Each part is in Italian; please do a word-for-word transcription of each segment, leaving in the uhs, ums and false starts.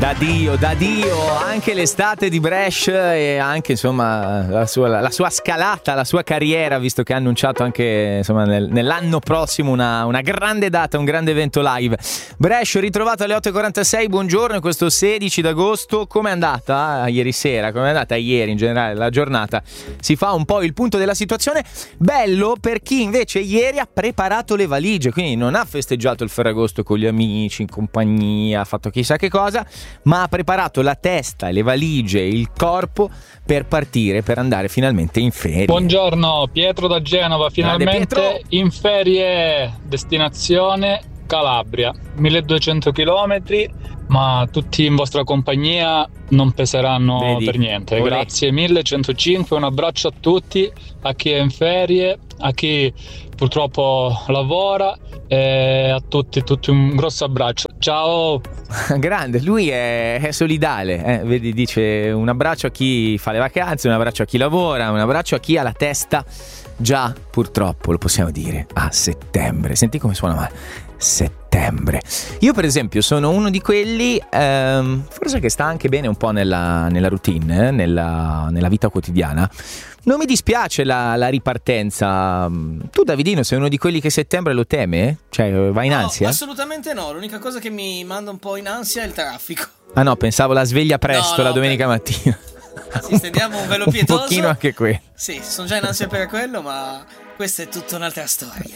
Da Dio, da Dio, anche l'estate di Bresh e anche insomma la sua, la sua scalata, la sua carriera, visto che ha annunciato anche insomma nel, nell'anno prossimo una, una grande data, un grande evento live. Bresh ritrovato alle otto e quarantasei, buongiorno, questo sedici d'agosto, com'è andata ieri sera, com'è andata ieri in generale la giornata? Si fa un po' il punto della situazione, bello per chi invece ieri ha preparato le valigie, quindi non ha festeggiato il Ferragosto con gli amici, in compagnia, ha fatto chissà che cosa, ma ha preparato la testa, le valigie, il corpo per partire, per andare finalmente in ferie. Buongiorno, Pietro da Genova, finalmente in ferie, destinazione Calabria, milleduecento chilometri, ma tutti in vostra compagnia non peseranno Vedi, per niente. Vorrei. Grazie mille, centocinque, un abbraccio a tutti, a chi è in ferie, a chi purtroppo lavora e a tutti, tutti un grosso abbraccio. Ciao! Grande, lui è, è solidale, eh? Vedi, dice un abbraccio a chi fa le vacanze, un abbraccio a chi lavora, un abbraccio a chi ha la testa già, purtroppo, lo possiamo dire, a settembre. Senti come suona male. Settembre. Io per esempio sono uno di quelli ehm, forse che sta anche bene un po' nella, nella routine, eh? nella, nella vita quotidiana. Non mi dispiace la, la ripartenza. Tu Davidino sei uno di quelli che settembre lo teme? Cioè va in ansia? No, assolutamente no. L'unica cosa che mi manda un po' in ansia è il traffico. Ah no, pensavo la sveglia presto, no, no, la domenica per... mattina. Sì, stendiamo un velo pietoso. Un pochino anche qui. Sì, sono già in ansia per quello, ma questa è tutta un'altra storia.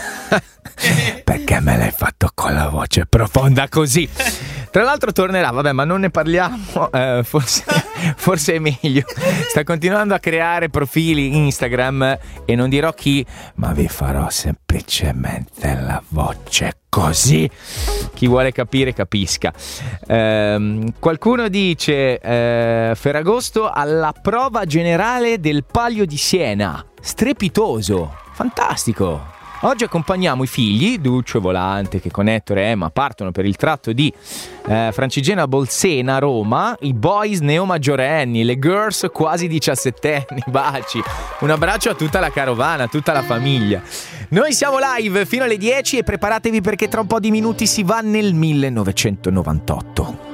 Perché me l'hai fatto con la voce profonda così? Tra l'altro tornerà, vabbè, ma non ne parliamo, eh, forse, forse è meglio. Sta continuando a creare profili Instagram e non dirò chi, ma vi farò semplicemente la voce così. Chi vuole capire capisca. Eh, qualcuno dice eh, Ferragosto alla prova generale del Palio di Siena. Strepitoso, fantastico. Oggi accompagniamo i figli, Duccio e Volante, che con Ettore e Emma partono per il tratto di eh, Francigena Bolsena, Roma, i boys neomaggiorenni, le girls quasi diciassettenni, baci. Un abbraccio a tutta la carovana, a tutta la famiglia. Noi siamo live fino alle dieci e preparatevi perché tra un po' di minuti si va nel millenovecentonovantotto.